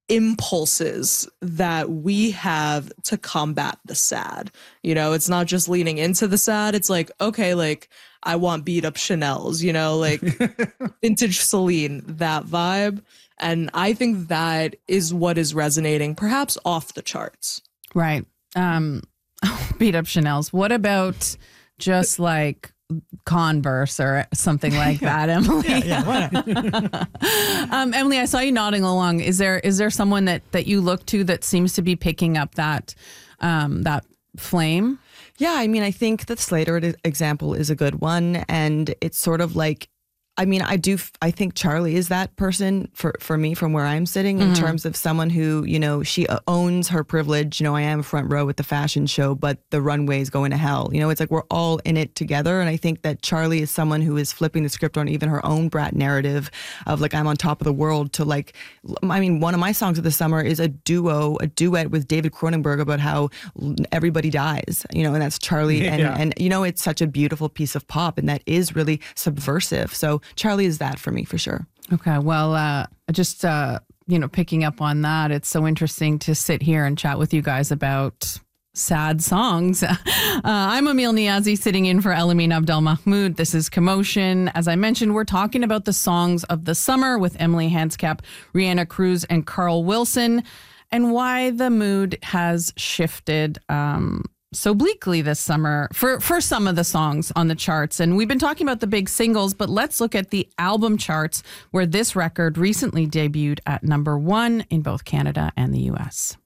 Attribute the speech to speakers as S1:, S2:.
S1: impulses that we have to combat the sad. It's not just leaning into the sad. It's like, okay, like I want beat up Chanel's, like vintage Celine, that vibe. And I think that is what is resonating, perhaps off the charts.
S2: Right. Beat up Chanel's. What about just like Converse or something like that, Emily? Emily, I saw you nodding along. Is there someone that you look to that seems to be picking up that flame?
S3: Yeah, I mean, I think the Slater example is a good one, and it's sort of like, I mean, I think Charli is that person for me from where I'm sitting in terms of someone who, she owns her privilege. I am front row at the fashion show, but the runway is going to hell. It's like we're all in it together. And I think that Charli is someone who is flipping the script on even her own brat narrative of like, I'm on top of the world to like, I mean, one of my songs of the summer is a duet with David Cronenberg about how everybody dies, and that's Charli. And it's such a beautiful piece of pop, and that is really subversive. So Charli is that for me for sure. Okay.
S2: Well, just, picking up on that, it's so interesting to sit here and chat with you guys about sad songs. I'm Emil Niazi sitting in for Elamin Abdelmahmoud. This is Commotion. As I mentioned, we're talking about the songs of the summer with Emily Hanscap, Rihanna Cruz, and Carl Wilson, and why the mood has shifted so bleakly this summer for some of the songs on the charts. And we've been talking about the big singles, but let's look at the album charts, where this record recently debuted at number 1 in both Canada and the US.